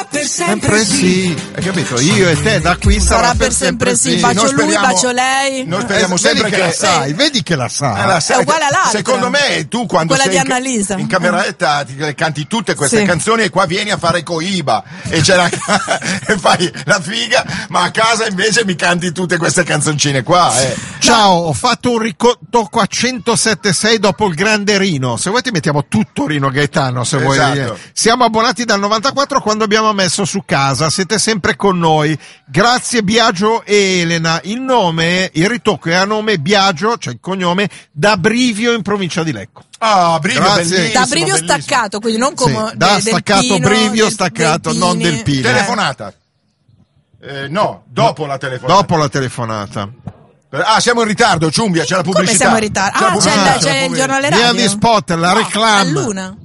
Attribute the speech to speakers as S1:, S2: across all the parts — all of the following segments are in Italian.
S1: per sempre sì. Hai capito? Io e te da qui sarà per sempre sì.
S2: Bacio lui, bacio lei.
S3: Noi speriamo sempre che
S1: la sai, vedi che la sa.
S2: È uguale all'altra.
S3: Secondo me tu quando
S2: quella
S3: sei
S2: di Annalisa
S3: in cameretta ti canti tutte queste canzoni e qua vieni a fare coiba e e fai la figa, ma a casa invece mi canti tutte queste canzoncine qua.
S1: Ciao, ho fatto un ricotto a 107.6 dopo il grande Rino. Se vuoi ti mettiamo tutto Rino Gaetano, se vuoi. Siamo abbonati dal 94 quando abbiamo messo su casa, siete sempre con noi. Grazie Biagio e Elena. Il ritocco è a nome Biagio, cioè il cognome, da Brivio in provincia di Lecco.
S3: Ah, Brivio, bellissimo,
S2: da Brivio bellissimo. Staccato, quindi non come
S1: da staccato
S2: Pino,
S1: Brivio staccato, non del Pino.
S3: Telefonata. No, dopo la telefonata.
S1: Dopo la telefonata.
S3: Siamo in ritardo, Ciumbia, c'è la pubblicità.
S2: Come siamo in ritardo? C'è il giornale radio.
S1: Via di spot, la reclama.
S2: All'una.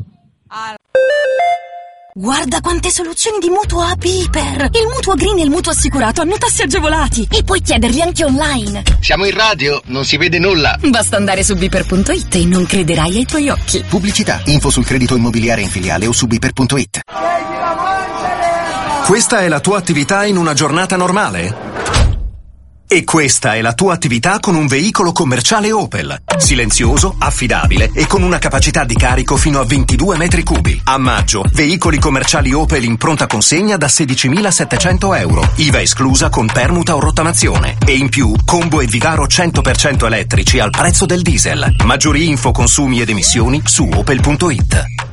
S4: Guarda quante soluzioni di mutuo a Piper! Il mutuo green e il mutuo assicurato hanno tassi agevolati e puoi chiederli anche online.
S5: Siamo in radio, non si vede nulla.
S4: Basta andare su Piper.it e non crederai ai tuoi occhi.
S5: Pubblicità, info sul credito immobiliare in filiale o su Piper.it.
S6: Questa è la tua attività in una giornata normale? E questa è la tua attività con un veicolo commerciale Opel. Silenzioso, affidabile e con una capacità di carico fino a 22 metri cubi. A maggio, veicoli commerciali Opel in pronta consegna da 16.700 euro. IVA esclusa con permuta o rottamazione. E in più, combo e Vigaro 100% elettrici al prezzo del diesel. Maggiori info, consumi ed emissioni su opel.it.